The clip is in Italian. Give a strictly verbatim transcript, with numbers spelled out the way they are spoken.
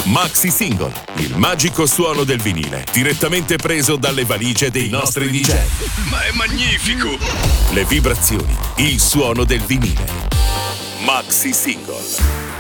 Maxi Single, il magico suono del vinile, direttamente preso dalle valigie dei nostri D J. Ma è magnifico! Le vibrazioni, il suono del vinile. Maxi Single.